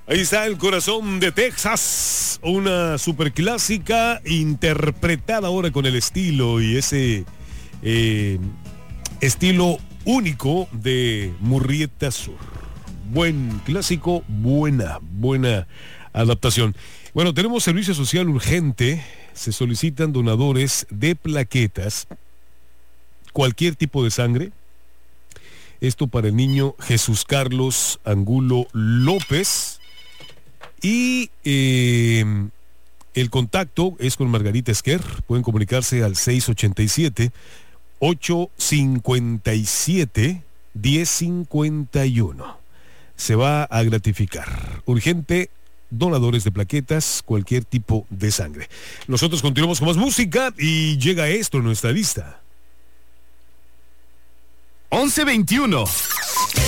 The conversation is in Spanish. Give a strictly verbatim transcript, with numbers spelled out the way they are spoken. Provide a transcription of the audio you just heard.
Ahí está El Corazón de Texas, una superclásica interpretada ahora con el estilo y ese eh, estilo único de Murrieta Sur. Buen clásico, buena, buena adaptación. Bueno, tenemos servicio social urgente, se solicitan donadores de plaquetas, cualquier tipo de sangre. Esto para el niño Jesús Carlos Angulo López. Y eh, el contacto es con Margarita Esquer. Pueden comunicarse al seis ochenta y siete, ochocientos cincuenta y siete, diez cincuenta y uno. Se va a gratificar. Urgente, donadores de plaquetas, cualquier tipo de sangre. Nosotros continuamos con más música y llega esto en nuestra lista. once veintiuno.